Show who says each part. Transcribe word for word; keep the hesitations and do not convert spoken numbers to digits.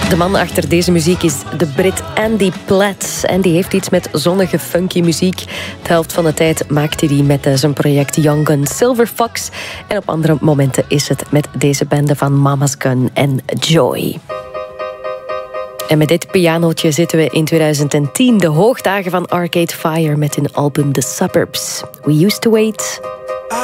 Speaker 1: De man achter deze muziek is de Brit Andy Platt. En die heeft iets met zonnige, funky muziek. De helft van de tijd maakte hij met zijn project Young Gun Silver Fox. En op andere momenten is het met deze bende van Mama's Gun en Joy. En met dit pianootje zitten we in twintig tien, de hoogdagen van Arcade Fire met hun album The Suburbs. We Used to Wait...